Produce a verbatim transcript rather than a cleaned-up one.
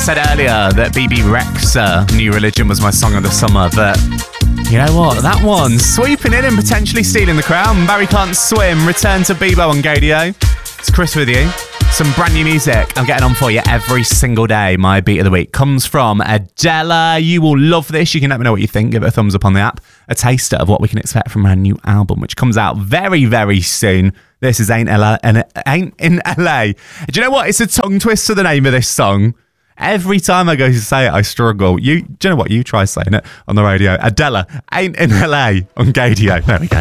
said earlier that B B Rexha, New Religion, was my song of the summer, but you know what? That one, sweeping in and potentially stealing the crown. Barry Can't Swim, Return to Bebo on Gadio. It's Chris with you. Some brand new music I'm getting on for you every single day. My beat of the week comes from Adela. You will love this. You can let me know what you think. Give it a thumbs up on the app. A taster of what we can expect from her new album, which comes out very, very soon. This is Ain't L A, and Ain't in L A. Do you know what? It's a tongue twist to the name of this song. Every time I go to say it, I struggle. You, do you know what? You try saying it on the radio. Adela, Ain't in L A on Gadio. There we go.